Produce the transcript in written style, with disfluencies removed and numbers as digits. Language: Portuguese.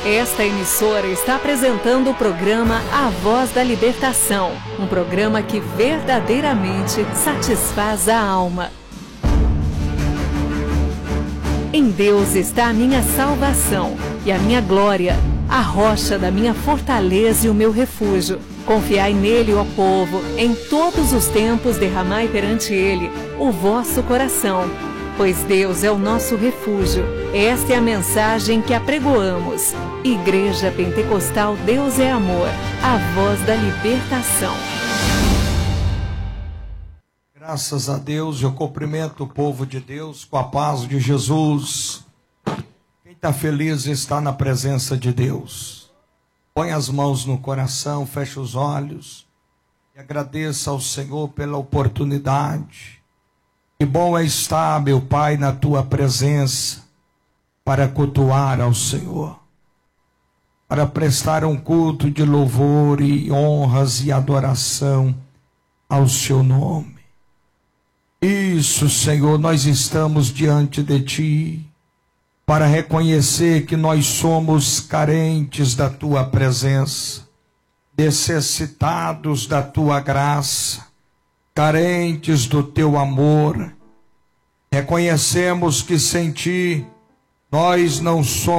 Esta emissora está apresentando o programa A Voz da Libertação, um programa que verdadeiramente satisfaz a alma. Em Deus está a minha salvação e a minha glória, a rocha da minha fortaleza e o meu refúgio. Confiai nele, ó povo, em todos os tempos derramai perante ele o vosso coração, pois Deus é o nosso refúgio. Esta é a mensagem que apregoamos. Igreja Pentecostal Deus é Amor, a voz da libertação. Graças a Deus, eu cumprimento o povo de Deus com a paz de Jesus. Quem está feliz está na presença de Deus. Põe as mãos no coração, feche os olhos e agradeça ao Senhor pela oportunidade. Que bom é estar, meu Pai, na tua presença para cultuar ao Senhor, para prestar um culto de louvor e honras e adoração ao seu nome. Isso, Senhor, nós estamos diante de ti para reconhecer que nós somos carentes da tua presença, necessitados da tua graça, carentes do teu amor. Reconhecemos que sem ti nós não somos